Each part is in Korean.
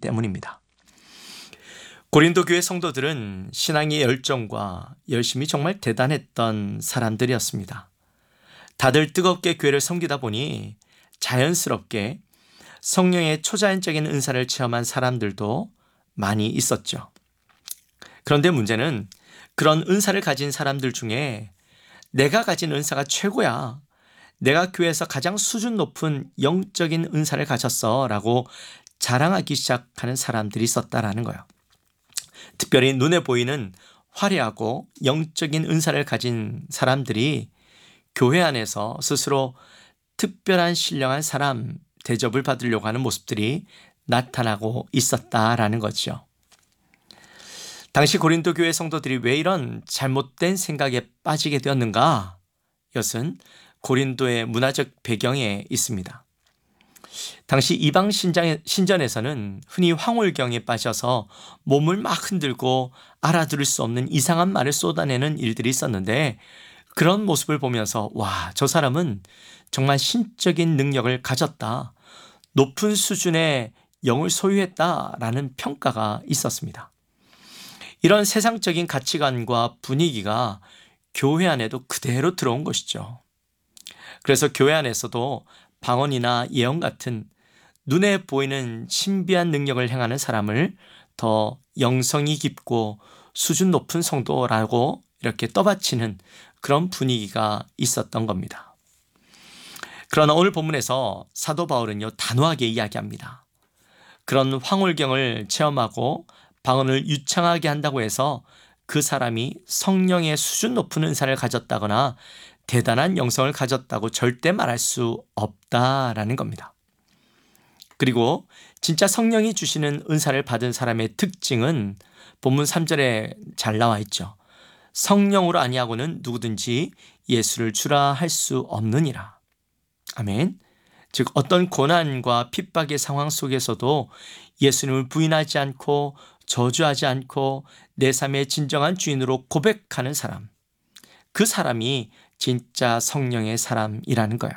때문입니다. 고린도 교회 성도들은 신앙의 열정과 열심이 정말 대단했던 사람들이었습니다. 다들 뜨겁게 교회를 섬기다 보니 자연스럽게 성령의 초자연적인 은사를 체험한 사람들도 많이 있었죠. 그런데 문제는 그런 은사를 가진 사람들 중에 내가 가진 은사가 최고야, 내가 교회에서 가장 수준 높은 영적인 은사를 가졌어 라고 자랑하기 시작하는 사람들이 있었다라는 거예요. 특별히 눈에 보이는 화려하고 영적인 은사를 가진 사람들이 교회 안에서 스스로 특별한 신령한 사람 대접을 받으려고 하는 모습들이 나타나고 있었다라는 거죠. 당시 고린도 교회 성도들이 왜 이런 잘못된 생각에 빠지게 되었는가? 이것은 고린도의 문화적 배경에 있습니다. 당시 이방 신전에서는 흔히 황홀경에 빠져서 몸을 막 흔들고 알아들을 수 없는 이상한 말을 쏟아내는 일들이 있었는데, 그런 모습을 보면서 와, 저 사람은 정말 신적인 능력을 가졌다, 높은 수준의 영을 소유했다라는 평가가 있었습니다. 이런 세상적인 가치관과 분위기가 교회 안에도 그대로 들어온 것이죠. 그래서 교회 안에서도 방언이나 예언 같은 눈에 보이는 신비한 능력을 행하는 사람을 더 영성이 깊고 수준 높은 성도라고 이렇게 떠받치는 그런 분위기가 있었던 겁니다. 그러나 오늘 본문에서 사도 바울은요, 단호하게 이야기합니다. 그런 황홀경을 체험하고 방언을 유창하게 한다고 해서 그 사람이 성령의 수준 높은 은사를 가졌다거나 대단한 영성을 가졌다고 절대 말할 수 없다라는 겁니다. 그리고 진짜 성령이 주시는 은사를 받은 사람의 특징은 본문 3절에 잘 나와 있죠. 성령으로 아니하고는 누구든지 예수를 주라 할 수 없느니라. 아멘. 즉 어떤 고난과 핍박의 상황 속에서도 예수님을 부인하지 않고 저주하지 않고 내 삶의 진정한 주인으로 고백하는 사람, 그 사람이 진짜 성령의 사람이라는 거예요.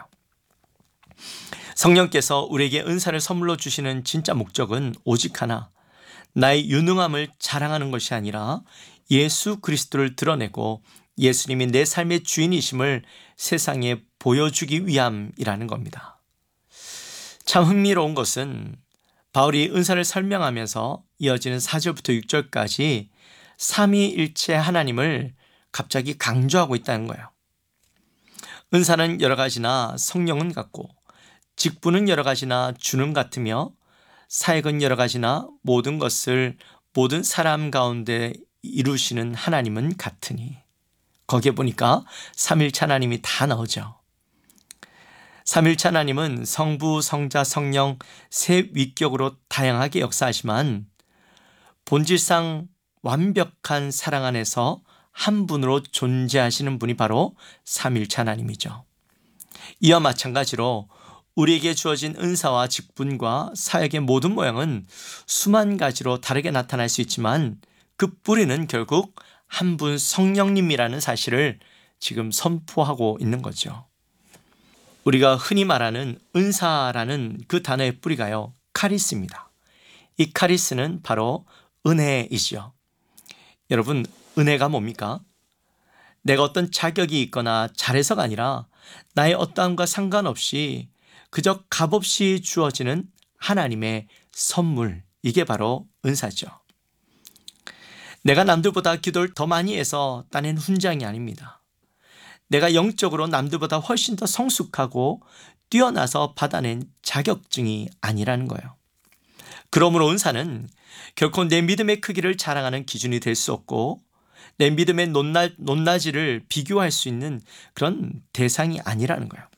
성령께서 우리에게 은사를 선물로 주시는 진짜 목적은 오직 하나, 나의 유능함을 자랑하는 것이 아니라 예수 그리스도를 드러내고 예수님이 내 삶의 주인이심을 세상에 보여주기 위함이라는 겁니다. 참 흥미로운 것은 바울이 은사를 설명하면서 이어지는 4절부터 6절까지 삼위일체 하나님을 갑자기 강조하고 있다는 거예요. 은사는 여러 가지나 성령은 같고, 직분은 여러 가지나 주는 같으며, 사역은 여러 가지나 모든 것을 모든 사람 가운데 이루시는 하나님은 같으니. 거기에 보니까 삼일체 하나님이 다 나오죠. 삼일체 하나님은 성부, 성자, 성령 세 위격으로 다양하게 역사하지만 본질상 완벽한 사랑 안에서 한 분으로 존재하시는 분이 바로 삼일체 하나님이죠. 이와 마찬가지로 우리에게 주어진 은사와 직분과 사역의 모든 모양은 수만 가지로 다르게 나타날 수 있지만 그 뿌리는 결국 한 분 성령님이라는 사실을 지금 선포하고 있는 거죠. 우리가 흔히 말하는 은사라는 그 단어의 뿌리가요, 카리스입니다. 이 카리스는 바로 은혜이죠. 여러분, 은혜가 뭡니까? 내가 어떤 자격이 있거나 잘해서가 아니라 나의 어떠함과 상관없이 그저 값없이 주어지는 하나님의 선물, 이게 바로 은사죠. 내가 남들보다 기도를 더 많이 해서 따낸 훈장이 아닙니다. 내가 영적으로 남들보다 훨씬 더 성숙하고 뛰어나서 받아낸 자격증이 아니라는 거예요. 그러므로 은사는 결코 내 믿음의 크기를 자랑하는 기준이 될 수 없고 내 믿음의 높낮이를 비교할 수 있는 그런 대상이 아니라는 거예요.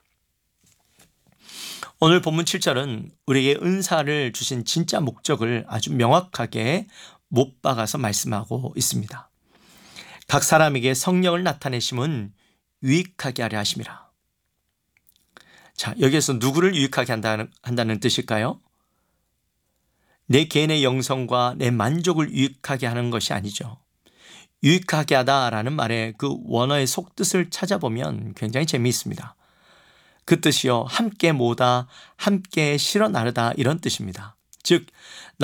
오늘 본문 7절은 우리에게 은사를 주신 진짜 목적을 아주 명확하게 못 박아서 말씀하고 있습니다. 각 사람에게 성령을 나타내심은 유익하게 하려 하심이라. 자, 여기에서 누구를 유익하게 한다는 뜻일까요? 내 개인의 영성과 내 만족을 유익하게 하는 것이 아니죠. 유익하게 하다라는 말의 그 원어의 속뜻을 찾아보면 굉장히 재미있습니다. 그 뜻이요, 함께 모다, 함께 실어 나르다, 이런 뜻입니다. 즉